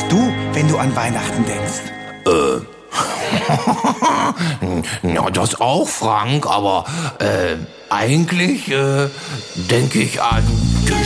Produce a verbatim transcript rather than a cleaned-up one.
du, wenn du an Weihnachten denkst? Äh. Ja, das auch, Frank, aber äh, eigentlich äh, denke ich an